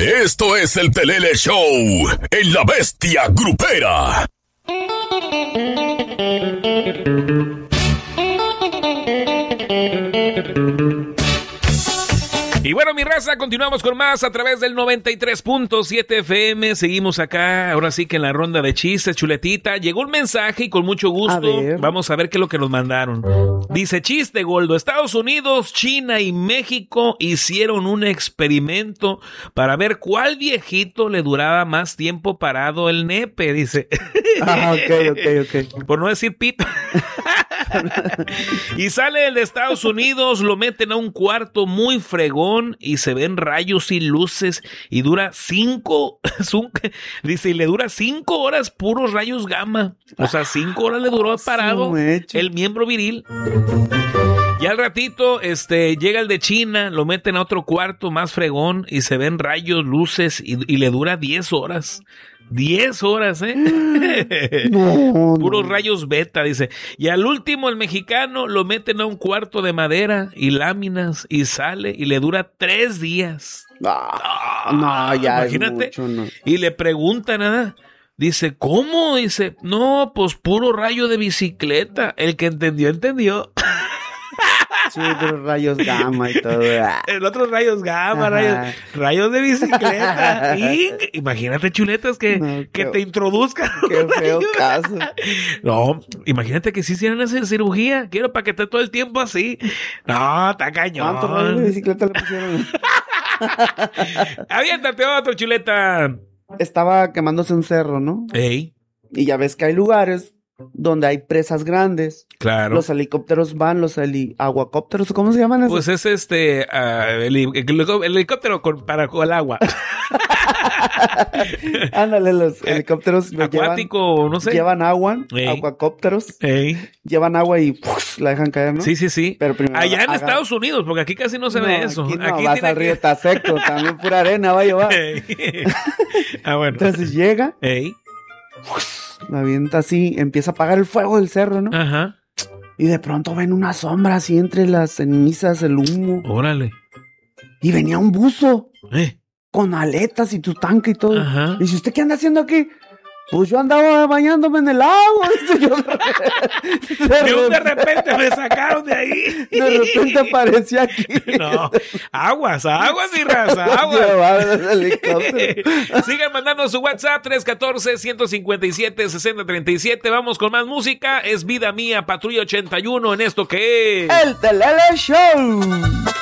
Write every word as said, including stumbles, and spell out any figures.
Esto es el Pelele Show en La Bestia Grupera. Y bueno, mi raza, continuamos con más a través del noventa y tres punto siete F M. Seguimos acá, ahora sí que en la ronda de chistes, chuletita. Llegó un mensaje y con mucho gusto A vamos a ver qué es lo que nos mandaron. Dice, chiste, Goldo. Estados Unidos, China y México hicieron un experimento para ver cuál viejito le duraba más tiempo parado el nepe, dice. Ah, ok, ok, ok. Por no decir pito. Y sale el de Estados Unidos, lo meten a un cuarto muy fregón y se ven rayos y luces y dura cinco, dice, y le dura cinco horas puros rayos gamma. O sea, cinco horas le duró parado el miembro viril. Y al ratito, este, llega el de China, lo meten a otro cuarto más fregón y se ven rayos, luces y, y le dura diez horas. Diez horas, ¿eh? No, Puros no. rayos beta, dice. Y al último, el mexicano, lo meten a un cuarto de madera y láminas y sale y le dura tres días. Ah, no, ya Imagínate. es mucho, no. Y le preguntan nada. Dice, ¿cómo? Dice, no, pues puro rayo de bicicleta. El que entendió, entendió. Sí, pero rayos gamma y todo. Ah. El otro rayos gamma, rayos, rayos de bicicleta. Y, imagínate, chuletas, que, No, que qué- te introduzcan. Qué una feo ayuda. caso. No, imagínate que si hicieran esa cirugía. Quiero para que esté todo el tiempo así. No, está ¿Cuántos rayos de cañón. bicicleta le pusieron? Aviéntate otro, chuleta. Estaba quemándose un cerro, ¿no? Ey, Y ya ves que hay lugares donde hay presas grandes. claro. Los helicópteros van, los heli aguacópteros, ¿cómo se llaman esos? Pues es este, ah, el, el- el helicóptero con, para con el agua. Ándale, los helicópteros lo Acuático, llevan, no sé. llevan agua, Ey. aguacópteros, Ey. llevan agua y ¡puf! La dejan caer, ¿no? Sí, sí, sí. Pero primero Allá en haga- Estados Unidos, porque aquí casi no se No, ve eso. Aquí no, Aquí vas tiene al río, que- está seco, también pura arena va a llevar. Ey. Ah, bueno. Entonces llega, Ey. la avienta así, empieza a apagar el fuego del cerro, ¿no? Ajá. Y de pronto ven una sombra así entre las cenizas, el humo. Órale. Y venía un buzo Eh. con aletas y tu tanque y todo. Ajá. Y dice, ¿usted qué anda haciendo aquí? Pues yo andaba bañándome en el agua. Dice yo. De, De, un de repente, repente me sacaron de ahí. de repente aparecía aquí. No, aguas, aguas, mi raza, aguas. Llevaba el helicóptero. Sigan mandando su WhatsApp tres uno cuatro, uno cinco siete, seis cero tres siete. Vamos con más música. Es Vida Mía, Patrulla ochenta y uno en esto que es El Pelele Show.